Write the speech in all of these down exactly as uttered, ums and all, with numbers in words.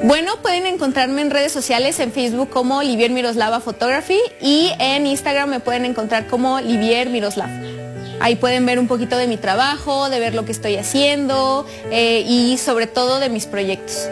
Bueno, pueden encontrarme en redes sociales, en Facebook como Livier Miroslava Photography y en Instagram me pueden encontrar como Livier Miroslav. Ahí pueden ver un poquito de mi trabajo, de ver lo que estoy haciendo eh, y sobre todo de mis proyectos.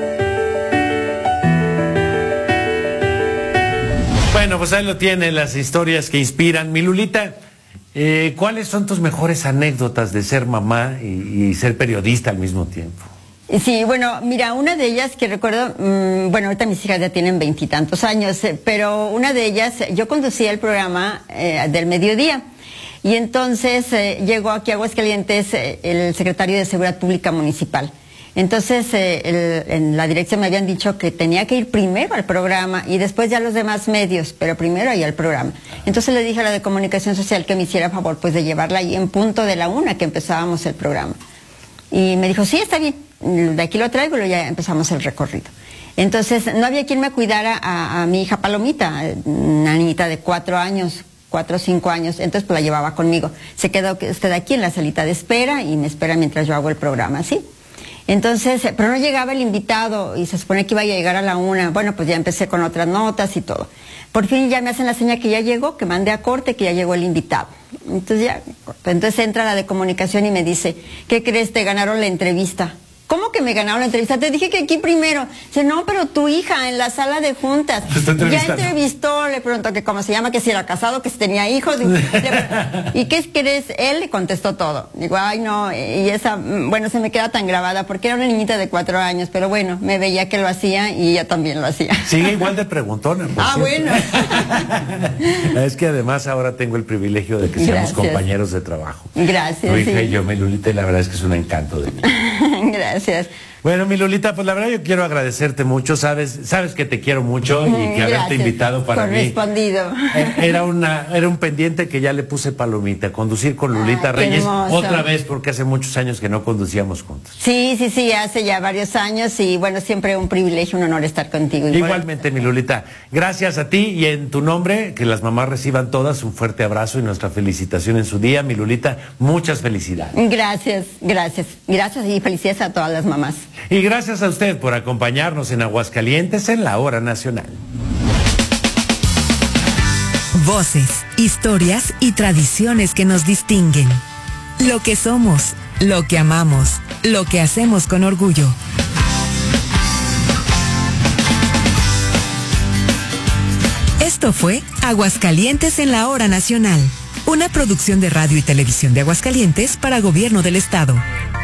Bueno, pues ahí lo tienen, las historias que inspiran. Mi Lulita, eh, ¿cuáles son tus mejores anécdotas de ser mamá y, y ser periodista al mismo tiempo? Sí, bueno, mira, una de ellas que recuerdo, mmm, bueno, ahorita mis hijas ya tienen veintitantos años, eh, pero una de ellas, yo conducía el programa eh, del mediodía y entonces eh, llegó aquí a Aguascalientes eh, el secretario de Seguridad Pública Municipal. Entonces eh, el, en la dirección me habían dicho que tenía que ir primero al programa y después ya a los demás medios, pero primero ahí al programa. Entonces le dije a la de Comunicación Social que me hiciera favor pues de llevarla ahí en punto de la una que empezábamos el programa. Y me dijo, sí, está bien, de aquí lo traigo y luego ya empezamos el recorrido. Entonces no había quien me cuidara a, a mi hija Palomita, una niñita de cuatro años, cuatro o cinco años, entonces pues la llevaba conmigo. Se quedó usted aquí en la salita de espera y me espera mientras yo hago el programa, ¿sí? Entonces, pero no llegaba el invitado y se supone que iba a llegar a la una. Bueno, pues ya empecé con otras notas y todo. Por fin ya me hacen la señal que ya llegó, que mandé a corte, que ya llegó el invitado. Entonces ya, entonces entra la de Comunicación y me dice, ¿qué crees? Te ganaron la entrevista. ¿Cómo que me ganaron la entrevista? Te dije que aquí primero. Dice, no, pero tu hija en la sala de juntas. Ya entrevistó, le preguntó que cómo se llama, que si era casado, que si tenía hijos. Y, le, ¿y qué crees? Él le contestó todo. Digo, ay no, y esa, bueno, se me queda tan grabada porque era una niñita de cuatro años, pero bueno, me veía que lo hacía y ella también lo hacía. Sigue igual de preguntona. Ah, bueno. Es que además ahora tengo el privilegio de que seamos Gracias. compañeros de trabajo. Gracias. Tu hija sí. y yo, mi Lulita, y la verdad es que es un encanto de mí. Gracias. Bueno, mi Lulita, pues la verdad yo quiero agradecerte mucho, sabes, sabes que te quiero mucho y que haberte Gracias. invitado para Correspondido. mí era una era un pendiente que ya le puse palomita, conducir con Lulita Ay, Reyes hermoso. otra vez porque hace muchos años que no conducíamos juntos. Sí, sí, sí, hace ya varios años y bueno, siempre un privilegio, un honor estar contigo. Igualmente, mi Lulita, gracias a ti y en tu nombre, que las mamás reciban todas un fuerte abrazo y nuestra felicitación en su día, mi Lulita, muchas felicidades. Gracias, gracias, gracias y felicidades a todas las mamás. Y gracias a usted por acompañarnos en Aguascalientes en la Hora Nacional. Voces, historias y tradiciones que nos distinguen. Lo que somos, lo que amamos, lo que hacemos con orgullo. Esto fue Aguascalientes en la Hora Nacional, una producción de Radio y Televisión de Aguascalientes para Gobierno del Estado.